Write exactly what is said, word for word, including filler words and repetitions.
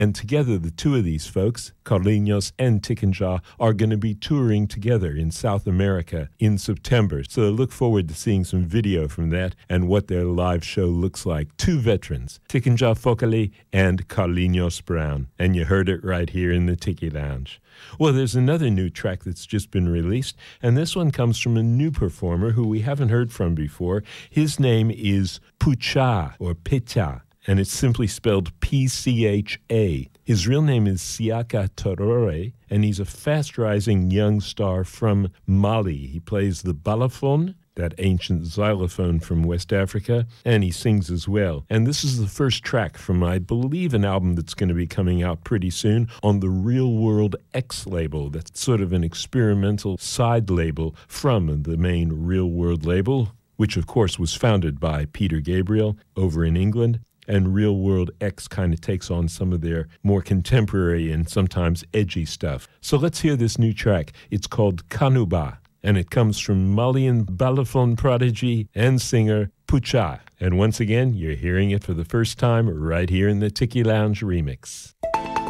And together, the two of these folks, Carlinhos and Tikenja, are going to be touring together in South America in September. So look forward to seeing some video from that and what their live show looks like. Two veterans, Tikenja Fokali and Carlinhos Brown. And you heard it right here in the Tiki Lounge. Well, there's another new track that's just been released, and this one comes from a new performer who we haven't heard from before. His name is Pucha, or Pecha, and it's simply spelled P C H A. His real name is Siaka Torore, and he's a fast-rising young star from Mali. He plays the balafon, that ancient xylophone from West Africa, and he sings as well. And this is the first track from, I believe, an album that's going to be coming out pretty soon on the Real World X label. That's sort of an experimental side label from the main Real World label, which of course was founded by Peter Gabriel over in England. And Real World X kind of takes on some of their more contemporary and sometimes edgy stuff. So let's hear this new track. It's called Kanuba, and it comes from Malian balafon prodigy and singer Pucha. And once again, you're hearing it for the first time right here in the Tiki Lounge remix.